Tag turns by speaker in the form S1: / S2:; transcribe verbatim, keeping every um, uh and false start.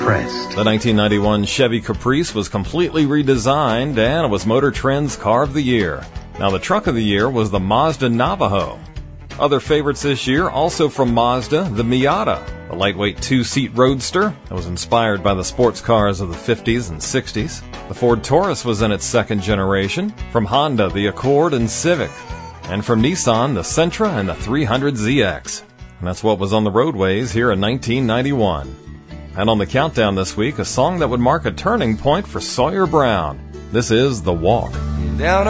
S1: Pressed.
S2: The nineteen ninety-one Chevy Caprice was completely redesigned and it was Motor Trend's Car of the Year. Now the Truck of the Year was the Mazda Navajo. Other favorites this year, also from Mazda, the Miata, a lightweight two-seat roadster that was inspired by the sports cars of the fifties and sixties. The Ford Taurus was in its second generation. From Honda, the Accord and Civic. And from Nissan, the Sentra and the three hundred Z X. And that's what was on the roadways here in nineteen ninety-one. And on the countdown this week, a song that would mark a turning point for Sawyer Brown. This is The Walk.
S3: Down